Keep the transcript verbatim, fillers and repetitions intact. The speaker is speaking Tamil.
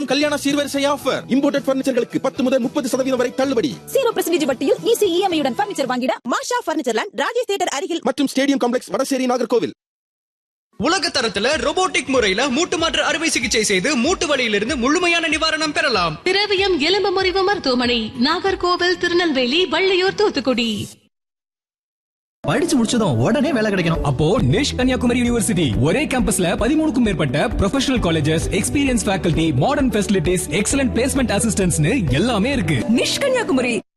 மாபெரும் கல்யாண சீர்வரிசை ஆஃபர். இம்போர்ட்டட் பர்னிச்சர்களுக்கு பத்து முதல் முப்பது சதவீதம் வரை தள்ளுபடி. ஜீரோ பர்சன்டேஜ் வட்டியில் ஈஸி இஎம்ஐ உடன் பர்னிச்சர் வாங்கிட மாஷா பர்னிச்சர் லேண்ட், ராஜேஷ் தியேட்டர் அருகில் மற்றும் ஸ்டேடியம் காம்ப்ளெக்ஸ், வடசேரி, நாகர்கோவில். உலக தரத்துல ரோபோட்டிக் முறையில மூட்டு மாற்று அறுவை சிகிச்சை செய்து மூட்டு வலியிலிருந்து முழுமையான நிவாரணம் பெறலாம். திரவியம் எலும்பு முறிவு மருத்துவமனை, நாகர்கோவில், திருநெல்வேலி, வள்ளியூர், தூத்துக்குடி. படிச்சு முடிச்சதும் உடனே வேலை கிடைக்கணும். அப்போ நிஷ் கன்னியாகுமரி யூனிவர்சிட்டி ஒரே கேம்பஸ்ல பதிமூணுக்கும் மேற்பட்ட professional colleges, experience faculty, modern facilities, excellent placement அசிஸ்டன்ட்ஸ்னு எல்லாமே இருக்கு. நிஷ் கன்னியாகுமரி.